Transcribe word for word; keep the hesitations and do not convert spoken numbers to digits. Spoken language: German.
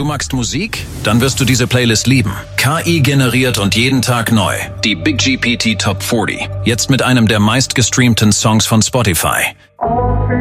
Du magst Musik? Dann wirst du diese Playlist lieben. K I generiert und jeden Tag neu. Die Big G P T Top vierzig. Jetzt mit einem der meistgestreamten Songs von Spotify.